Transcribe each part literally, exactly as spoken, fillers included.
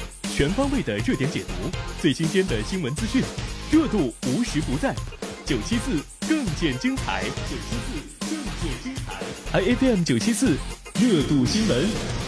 全方位的热点解读，最新鲜的新闻资讯，热度无时不在。九七四更见精彩，九七四更见精彩。I F M 九七四热度新闻。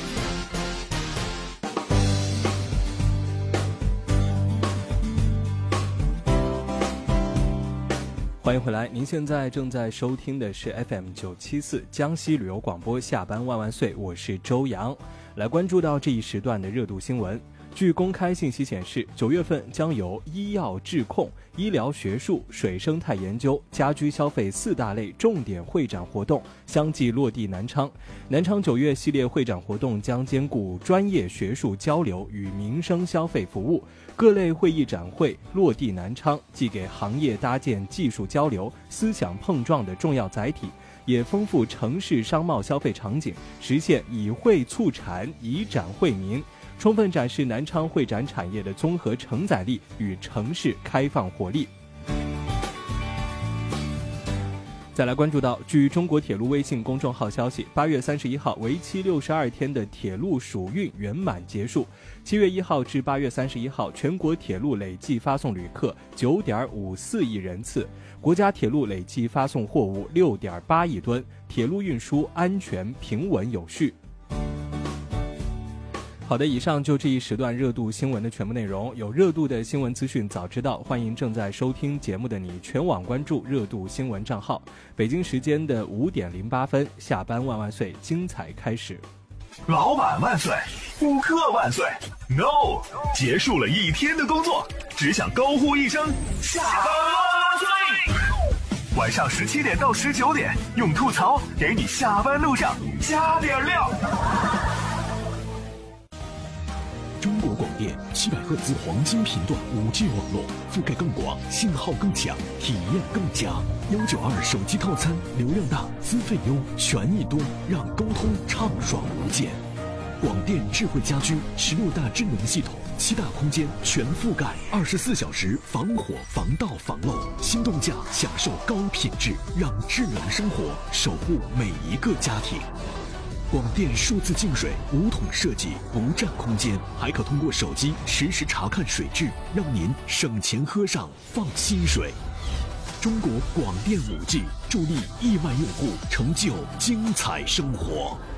欢迎回来，您现在正在收听的是 F M 九七四江西旅游广播下班万万岁，我是周洋。来关注到这一时段的热度新闻。据公开信息显示，九月份将有医药质控、医疗学术、水生态研究、家居消费四大类重点会展活动相继落地南昌。南昌九月系列会展活动将兼顾专业学术交流与民生消费服务，各类会议展会落地南昌，既给行业搭建技术交流、思想碰撞的重要载体，也丰富城市商贸消费场景，实现以会促产、以展惠民，充分展示南昌会展产业的综合承载力与城市开放活力。再来关注到，据中国铁路微信公众号消息，八月三十一号为期六十二天的铁路暑运圆满结束。七月一号至八月三十一号，全国铁路累计发送旅客九点五四亿人次，国家铁路累计发送货物六点八亿吨，铁路运输安全平稳有序。好的，以上就这一时段热度新闻的全部内容。有热度的新闻资讯早知道，欢迎正在收听节目的你全网关注热度新闻账号。北京时间的五点零八分，下班万万岁，精彩开始。 老板万岁，顾客万岁 ，No， 结束了一天的工作，只想高呼一声下班万岁。晚上十七点到十九点，用吐槽给你下班路上加点料。 中国广电七百赫兹黄金频段 五 G 网络，覆盖更广，信号更强，体验更佳。一九二手机套餐，流量大，资费优，权益多，让沟通畅爽无间。广电智慧家居十六大智能系统，七大空间全覆盖，二十四小时防火防盗防漏，心动价享受高品质，让智能生活守护每一个家庭。广电数字净水无桶设计，不占空间，还可通过手机实时查看水质，让您省钱喝上放心水。中国广电 五 G 助力亿万用户成就精彩生活。